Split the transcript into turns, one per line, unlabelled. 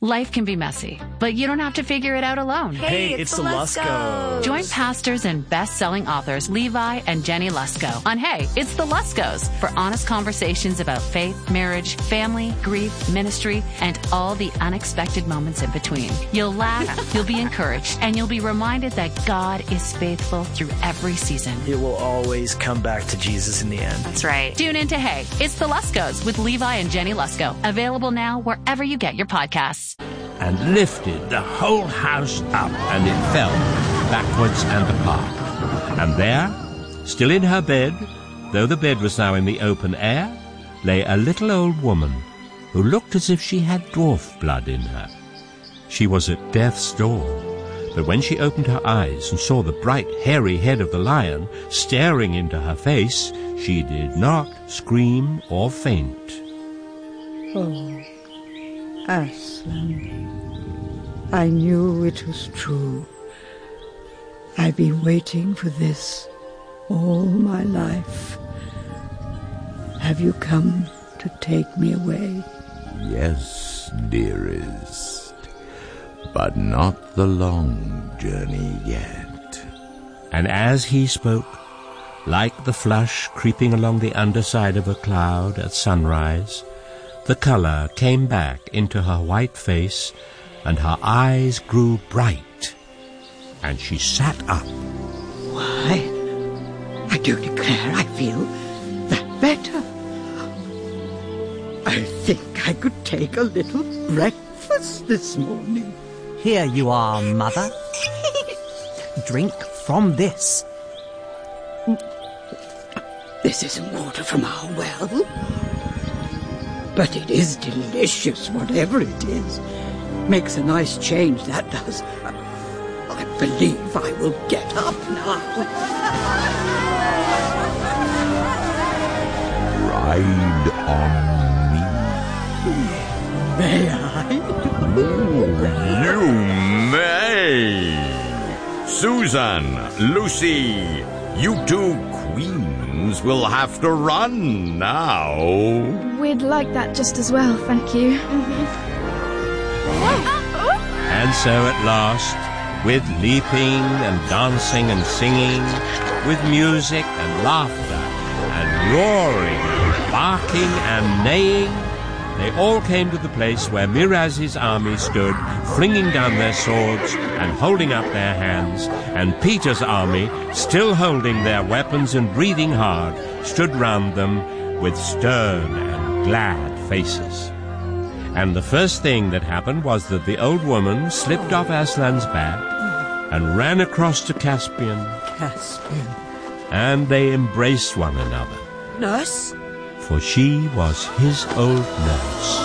Life can be messy, but you don't have to figure it out alone.
Hey, it's the Luskos.
Join pastors and best-selling authors Levi and Jenny Lusko on Hey, It's the Luskos for honest conversations about faith, marriage, family, grief, ministry, and all the unexpected moments in between. You'll laugh, you'll be encouraged, and you'll be reminded that God is faithful through every season.
It will always come back to Jesus in the end.
That's right. Tune in to Hey, It's the Luskos with Levi and Jenny Lusko. Available now wherever you get your podcasts.
And lifted the whole house up, and it fell backwards and apart. And there, still in her bed, though the bed was now in the open air, lay a little old woman who looked as if she had dwarf blood in her. She was at death's door, but when she opened her eyes and saw the bright, hairy head of the lion staring into her face, she did not scream or faint.
Oh, Aslan, I knew it was true. I've been waiting for this all my life. Have you come to take me away?
Yes, dearest, but not the long journey yet.
And as he spoke, like the flush creeping along the underside of a cloud at sunrise, the colour came back into her white face, and her eyes grew bright, and she sat up.
Why, I do declare I feel that better. I think I could take a little breakfast this morning.
Here you are, Mother. Drink from this.
This isn't water from our well, but it is delicious, whatever it is. Makes a nice change, that does. I believe I will get up now.
Ride on me.
May I?
You may. Susan, Lucy, you two queens will have to run now.
We'd like that just as well, thank you.
And so at last, with leaping and dancing and singing, with music and laughter and roaring and barking and neighing, they all came to the place where Miraz's army stood, flinging down their swords and holding up their hands, and Peter's army, still holding their weapons and breathing hard, stood round them with stern and glad faces. And the first thing that happened was that the old woman slipped off Aslan's back and ran across to Caspian.
Caspian.
And they embraced one another.
Nurse?
For she was his old nurse.